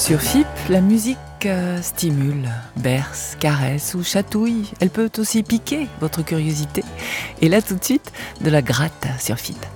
Sur FIP, la musique stimule, berce, caresse ou chatouille. Elle peut aussi piquer votre curiosité. Et là tout de suite, de la gratte sur FIP.